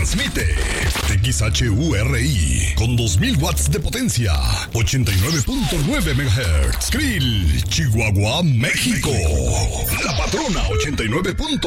Transmite XHURI con 2000 watts de potencia, 89.9 MHz. Krill, Chihuahua, México. La Patrona, 89.